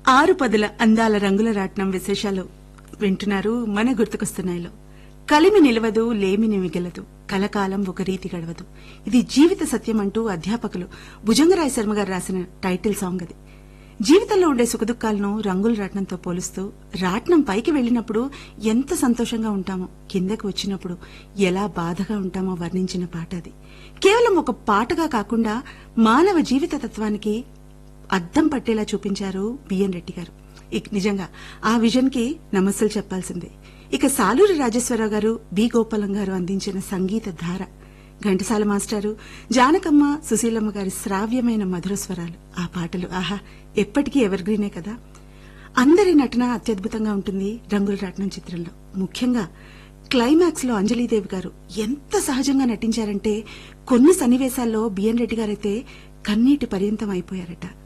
ఆరు పదుల అందాల రంగుల రాట్నం విశేషాలు వింటున్నారు. మన గుర్తుకొస్తున్నాయిలో కలిమి నిలవదు, లేమిని మిగలదు, కలకాలం ఒక రీతి గడవదు, ఇది జీవిత సత్యం అంటూ అధ్యాపకులు భుజంగరాయ శర్మ గారు రాసిన టైటిల్ సాంగ్ అది. జీవితంలో ఉండే సుఖదుఖాలను రంగుల రాట్నంతో పోలుస్తూ రాట్నం పైకి వెళ్లినప్పుడు ఎంత సంతోషంగా ఉంటామో, కిందకు వచ్చినప్పుడు ఎలా బాధగా ఉంటామో వర్ణించిన పాట అది. కేవలం ఒక పాటగా కాకుండా మానవ జీవిత తత్వానికి అద్దం పట్టేలా చూపించారు బిఎన్ రెడ్డి గారు. నిజంగా ఆ విజన్ కి నమస్సులు చెప్పాల్సిందే. ఇక సాలూరి రాజేశ్వరరావు గారు, బి గోపాలం గారు అందించిన సంగీత ధార, ఘంటసాల మాస్టారు, జానకమ్మ, సుశీలమ్మ గారి శ్రావ్యమైన మధుర స్వరాలు, ఆ పాటలు ఆహా ఎప్పటికీ ఎవర్ గ్రీనే కదా. అందరి నటన అత్యద్భుతంగా ఉంటుంది రంగుల రాట్నం చిత్రంలో. ముఖ్యంగా క్లైమాక్స్ లో అంజలీదేవి గారు ఎంత సహజంగా నటించారంటే కొన్ని సన్నివేశాల్లో బిఎన్ రెడ్డి గారైతే కన్నీటి పర్యంతం అయిపోయారట.